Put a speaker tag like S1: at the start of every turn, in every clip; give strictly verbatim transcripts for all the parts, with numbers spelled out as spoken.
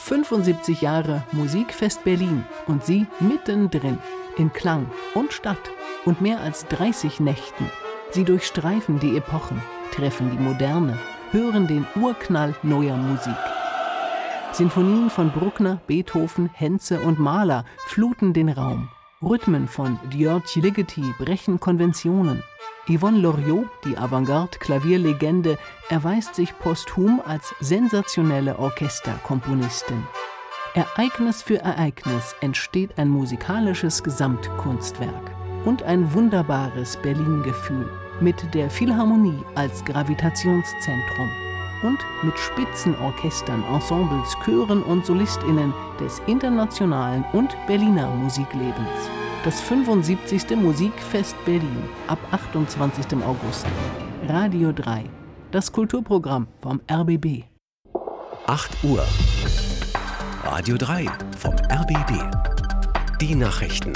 S1: fünfundsiebzig Jahre Musikfest Berlin und Sie mittendrin, in Klang und Stadt und mehr als dreißig Nächten. Sie durchstreifen die Epochen, treffen die Moderne, hören den Urknall neuer Musik. Sinfonien von Bruckner, Beethoven, Henze und Mahler fluten den Raum. Rhythmen von György Ligeti brechen Konventionen. Yvonne Loriot, die Avantgarde-Klavierlegende, erweist sich posthum als sensationelle Orchesterkomponistin. Ereignis für Ereignis entsteht ein musikalisches Gesamtkunstwerk und ein wunderbares Berlin-Gefühl mit der Philharmonie als Gravitationszentrum und mit Spitzenorchestern, Ensembles, Chören und SolistInnen des internationalen und Berliner Musiklebens. Das fünfundsiebzigste Musikfest Berlin ab achtundzwanzigsten August. Radio drei, das Kulturprogramm vom R B B.
S2: acht Uhr. Radio drei vom R B B. Die Nachrichten.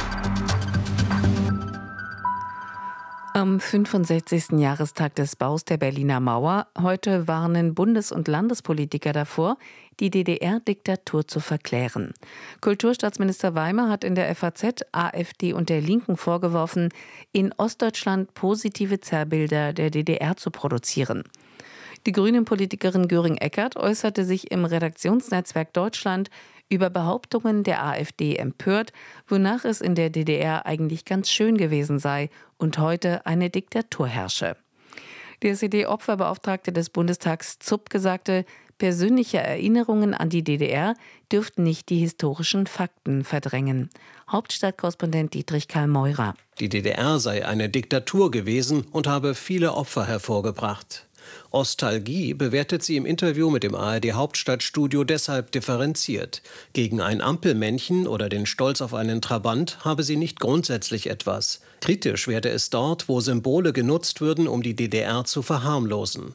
S3: Am fünfundsechzigsten Jahrestag des Baus der Berliner Mauer heute warnen Bundes- und Landespolitiker davor, die D D R-Diktatur zu verklären. Kulturstaatsminister Weimer hat in der F A Z AfD und der Linken vorgeworfen, in Ostdeutschland positive Zerrbilder der D D R zu produzieren. Die Grünen-Politikerin Göring-Eckardt äußerte sich im Redaktionsnetzwerk Deutschland über Behauptungen der AfD empört, wonach es in der D D R eigentlich ganz schön gewesen sei und heute eine Diktatur herrsche. Der S E D-Opferbeauftragte des Bundestags Zupke sagte, persönliche Erinnerungen an die D D R dürften nicht die historischen Fakten verdrängen. Hauptstadtkorrespondent Dietrich Karl Meurer.
S4: Die D D R sei eine Diktatur gewesen und habe viele Opfer hervorgebracht. Ostalgie bewertet sie im Interview mit dem A R D-Hauptstadtstudio deshalb differenziert. Gegen ein Ampelmännchen oder den Stolz auf einen Trabant habe sie nicht grundsätzlich etwas. Kritisch werde es dort, wo Symbole genutzt würden, um die D D R zu verharmlosen.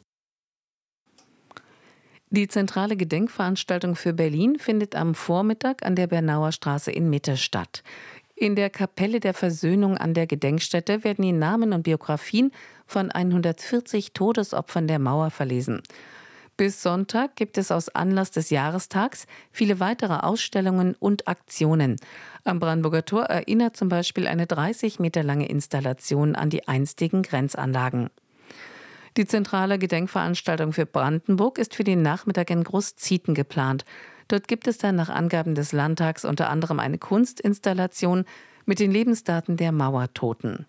S3: Die zentrale Gedenkveranstaltung für Berlin findet am Vormittag an der Bernauer Straße in Mitte statt. In der Kapelle der Versöhnung an der Gedenkstätte werden die Namen und Biografien von hundertvierzig Todesopfern der Mauer verlesen. Bis Sonntag gibt es aus Anlass des Jahrestags viele weitere Ausstellungen und Aktionen. Am Brandenburger Tor erinnert zum Beispiel eine dreißig Meter lange Installation an die einstigen Grenzanlagen. Die zentrale Gedenkveranstaltung für Brandenburg ist für den Nachmittag in Großzieten geplant. Dort gibt es dann nach Angaben des Landtags unter anderem eine Kunstinstallation mit den Lebensdaten der Mauertoten.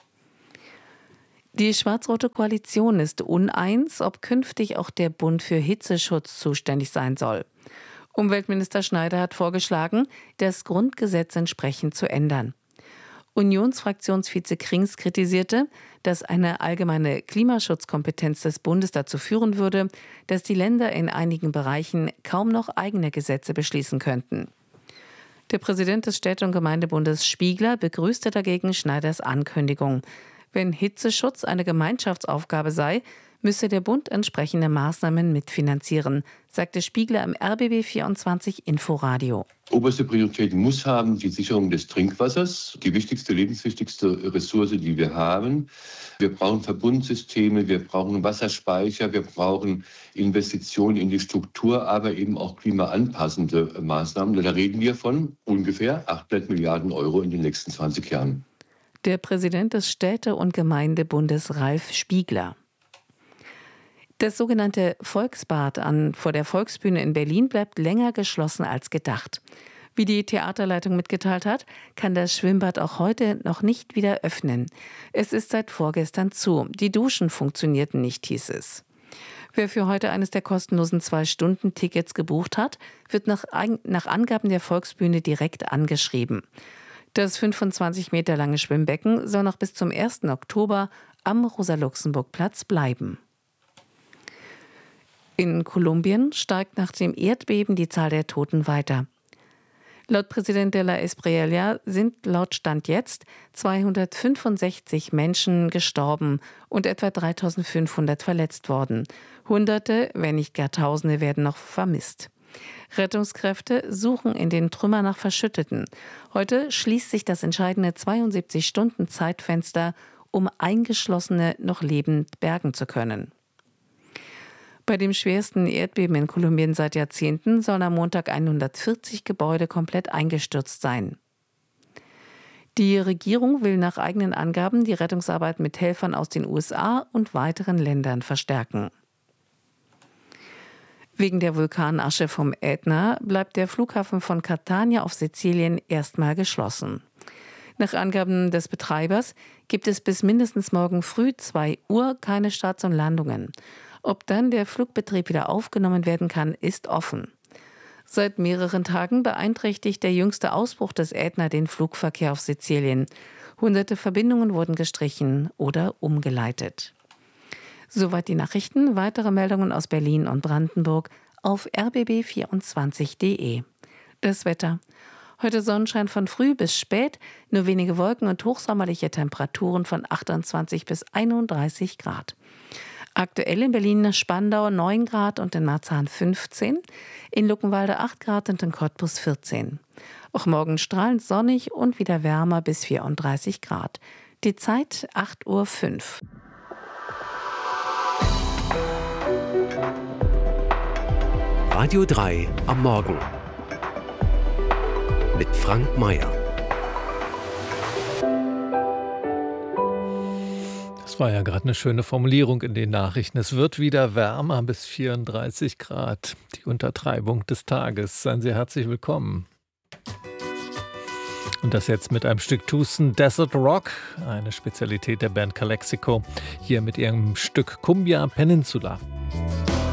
S3: Die schwarz-rote Koalition ist uneins, ob künftig auch der Bund für Hitzeschutz zuständig sein soll. Umweltminister Schneider hat vorgeschlagen, das Grundgesetz entsprechend zu ändern. Unionsfraktionsvize Krings kritisierte, dass eine allgemeine Klimaschutzkompetenz des Bundes dazu führen würde, dass die Länder in einigen Bereichen kaum noch eigene Gesetze beschließen könnten. Der Präsident des Städte- und Gemeindebundes Spiegler begrüßte dagegen Schneiders Ankündigung. Wenn Hitzeschutz eine Gemeinschaftsaufgabe sei, müsse der Bund entsprechende Maßnahmen mitfinanzieren, sagte Spiegler im R B B vierundzwanzig Inforadio.
S5: Oberste Priorität muss haben die Sicherung des Trinkwassers, die wichtigste, lebenswichtigste Ressource, die wir haben. Wir brauchen Verbundsysteme, wir brauchen Wasserspeicher, wir brauchen Investitionen in die Struktur, aber eben auch klimaanpassende Maßnahmen. Da reden wir von ungefähr achthundert Milliarden Euro in den nächsten zwanzig Jahren.
S3: Der Präsident des Städte- und Gemeindebundes Ralf Spiegler. Das sogenannte Volksbad an, vor der Volksbühne in Berlin bleibt länger geschlossen als gedacht. Wie die Theaterleitung mitgeteilt hat, kann das Schwimmbad auch heute noch nicht wieder öffnen. Es ist seit vorgestern zu. Die Duschen funktionierten nicht, hieß es. Wer für heute eines der kostenlosen Zwei-Stunden-Tickets gebucht hat, wird nach, nach Angaben der Volksbühne direkt angeschrieben. Das fünfundzwanzig Meter lange Schwimmbecken soll noch bis zum ersten Oktober am Rosa-Luxemburg-Platz bleiben. In Kolumbien steigt nach dem Erdbeben die Zahl der Toten weiter. Laut Präsident de la Espriella sind laut Stand jetzt zweihundertfünfundsechzig Menschen gestorben und etwa dreitausendfünfhundert verletzt worden. Hunderte, wenn nicht gar Tausende werden noch vermisst. Rettungskräfte suchen in den Trümmern nach Verschütteten. Heute schließt sich das entscheidende zweiundsiebzig Stunden Zeitfenster, um Eingeschlossene noch lebend bergen zu können. Bei dem schwersten Erdbeben in Kolumbien seit Jahrzehnten sollen am Montag hundertvierzig Gebäude komplett eingestürzt sein. Die Regierung will nach eigenen Angaben die Rettungsarbeit mit Helfern aus den U S A und weiteren Ländern verstärken. Wegen der Vulkanasche vom Ätna bleibt der Flughafen von Catania auf Sizilien erstmal geschlossen. Nach Angaben des Betreibers gibt es bis mindestens morgen früh zwei Uhr keine Starts und Landungen. Ob dann der Flugbetrieb wieder aufgenommen werden kann, ist offen. Seit mehreren Tagen beeinträchtigt der jüngste Ausbruch des Ätna den Flugverkehr auf Sizilien. Hunderte Verbindungen wurden gestrichen oder umgeleitet. Soweit die Nachrichten. Weitere Meldungen aus Berlin und Brandenburg auf r b b vierundzwanzig punkt d e. Das Wetter. Heute Sonnenschein von früh bis spät, nur wenige Wolken und hochsommerliche Temperaturen von achtundzwanzig bis einunddreißig Grad. Aktuell in Berlin-Spandau neun Grad und in Marzahn fünfzehn, in Luckenwalde acht Grad und in Cottbus vierzehn. Auch morgen strahlend sonnig und wieder wärmer bis vierunddreißig Grad. Die Zeit acht Uhr fünf.
S2: Radio drei am Morgen mit Frank Mayer.
S6: Das war ja gerade eine schöne Formulierung in den Nachrichten. Es wird wieder wärmer bis vierunddreißig Grad. Die Untertreibung des Tages. Seien Sie herzlich willkommen. Und das jetzt mit einem Stück Tucson Desert Rock, eine Spezialität der Band Calexico, hier mit ihrem Stück Cumbia Peninsula.